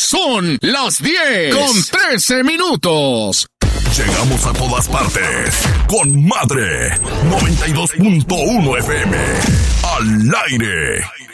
Son las 10:13. Llegamos a todas partes con Madre 92.1 FM. Al aire.